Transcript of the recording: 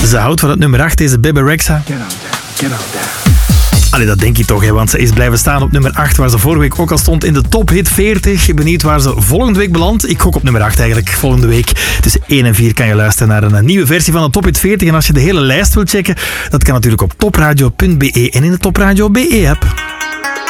Ze houdt van het nummer 8, deze Bebe Rexha. Allee, dat denk je toch, hè, want ze is blijven staan op nummer 8, waar ze vorige week ook al stond in de Top Hit 40. Benieuwd waar ze volgende week belandt? Ik gok op nummer 8 eigenlijk. Volgende week tussen 1 en 4 kan je luisteren naar een nieuwe versie van de Top Hit 40. En als je de hele lijst wilt checken, dat kan natuurlijk op topradio.be en in de Top Radio BE-app.